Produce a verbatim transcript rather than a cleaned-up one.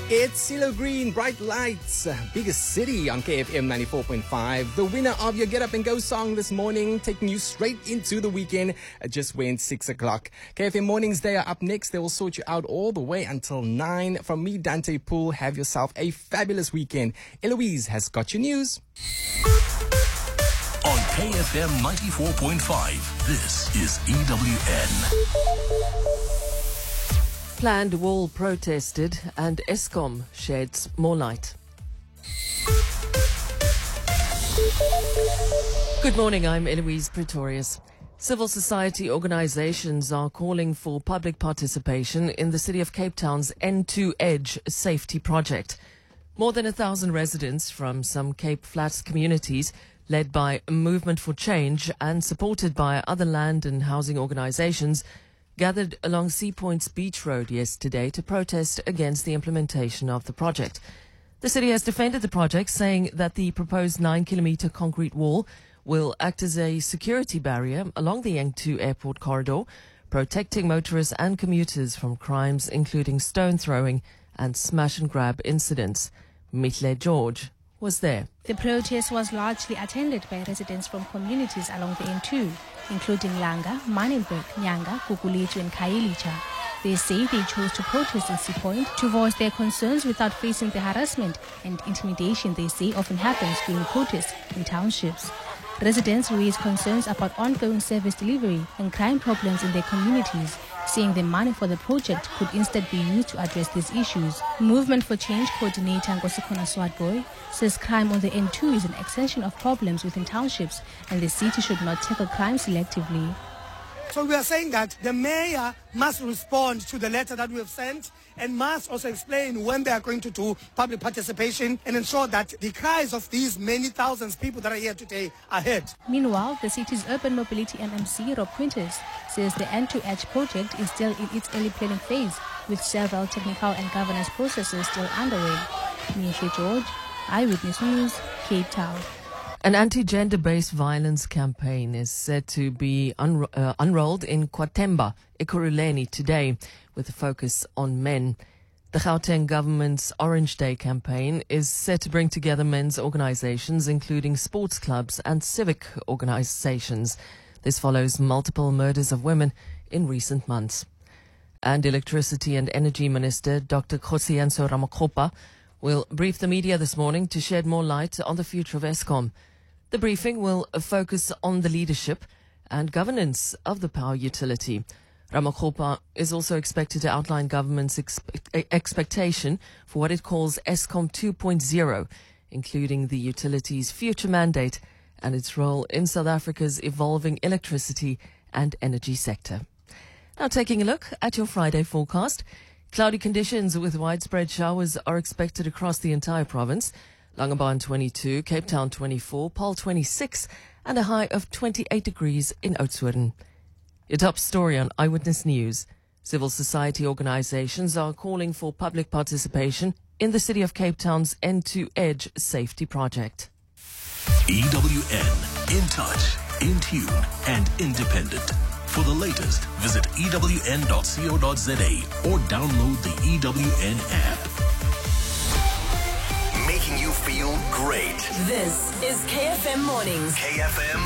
It's CeeLo Green, Bright Lights, biggest city on K F M ninety-four point five. The winner of your Get Up and Go song this morning, taking you straight into the weekend. It just went six o'clock. K F M Mornings, they are up next. They will sort you out all the way until nine. From me, Dante Poole, have yourself a fabulous weekend. Eloise has got your news. On K F M ninety-four point five, this is E W N. Planned wall protested and Eskom sheds more light. Good morning, I'm Eloise Pretorius. Civil society organisations are calling for public participation in the City of Cape Town's N two Edge safety project. More than a thousand residents from some Cape Flats communities, led by Movement for Change and supported by other land and housing organisations, gathered along Sea Point's Beach Road yesterday to protest against the implementation of the project. The city has defended the project, saying that the proposed nine kilometre concrete wall will act as a security barrier along the N two airport corridor, protecting motorists and commuters from crimes including stone throwing and smash and grab incidents. Mitle George was there. The protest was largely attended by residents from communities along the N two, including Langa, Manenberg, Nyanga, Kukuletu and Kailicha. They say they chose to protest at Sea Point to voice their concerns without facing the harassment and intimidation they say often happens during protests in townships. Residents raised concerns about ongoing service delivery and crime problems in their communities, saying the money for the project could instead be used to address these issues. Movement for Change coordinator Ngosekona Swartboy says crime on the N two is an extension of problems within townships and the city should not tackle crime selectively. So we are saying that the mayor must respond to the letter that we have sent and must also explain when they are going to do public participation and ensure that the cries of these many thousands of people that are here today are heard. Meanwhile, the city's urban mobility M M C, Rob Quintus, says the N two Edge project is still in its early planning phase, with several technical and governance processes still underway. Mihle George, Eyewitness News, Cape Town. An anti-gender-based violence campaign is set to be unro- uh, unrolled in Kwatemba, Ekurhuleni today, with a focus on men. The Gauteng government's Orange Day campaign is set to bring together men's organisations, including sports clubs and civic organisations. This follows multiple murders of women in recent months. And Electricity and Energy Minister Doctor Kgosientsho Ramokgopa will brief the media this morning to shed more light on the future of Eskom. The briefing will focus on the leadership and governance of the power utility. Ramokgopa is also expected to outline government's expe- expectation for what it calls Eskom two point oh, including the utility's future mandate and its role in South Africa's evolving electricity and energy sector. Now taking a look at your Friday forecast. Cloudy conditions with widespread showers are expected across the entire province. Langebaan twenty-two, Cape Town twenty-four, Paarl twenty-six, and a high of twenty-eight degrees in Oudtshoorn. Your top story on Eyewitness News. Civil society organisations are calling for public participation in the City of Cape Town's N two Edge safety project. E W N, in touch, in tune, and independent. For the latest, visit E W N dot co dot za or download the E W N app. Making you feel great. This is K F M Mornings. K F M